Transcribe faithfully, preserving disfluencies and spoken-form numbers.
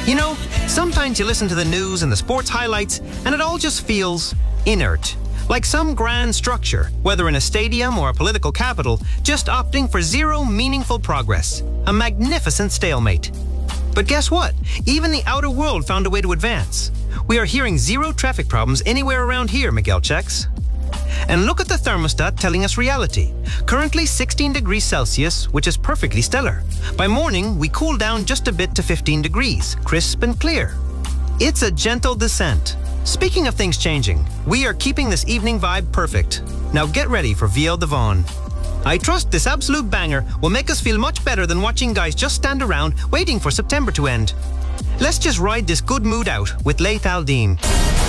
You know, sometimes you listen to the news and the sports highlights and it all just feels inert. Like some grand structure, whether in a stadium or a political capital, just opting for zero meaningful progress. A magnificent stalemate. But guess what? Even the outer world found a way to advance. We are hearing zero traffic problems anywhere around here, Miguel checks. And look at the thermostat telling us reality. Currently sixteen degrees Celsius, which is perfectly stellar. By morning, we cool down just a bit to fifteen degrees, crisp and clear. It's a gentle descent. Speaking of things changing, we are keeping this evening vibe perfect. Now get ready for V L Devon. I trust this absolute banger will make us feel much better than watching guys just stand around waiting for September to end. Let's just ride this good mood out with Laith Al-Dean.